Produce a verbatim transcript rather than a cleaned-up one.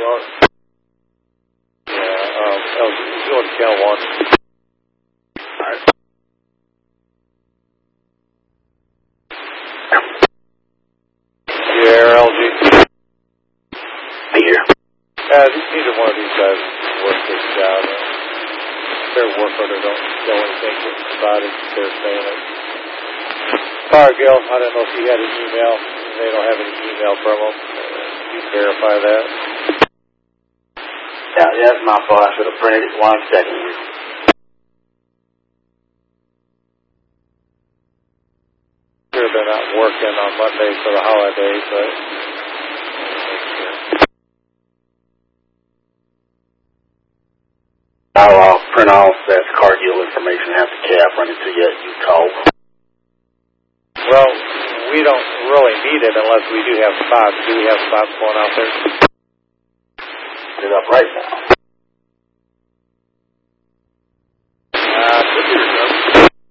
Well, yeah, um, L G, go to channel one. All right. Yeah, L G. Here. Uh, neither one of these guys work this job. Their work order don't show anything about it. They're saying it. Cargill, I don't know if you had an email. They don't have any email from them. Can you verify that? Yeah, that's my fault. I should have printed it. One second here. Sure, they're not working on Monday for the holiday, but I'll uh, print off that Cargill information, have the cab run it to you at Utah. well, we don't really need it unless we do have spots. Do we have spots going out there? Put it up right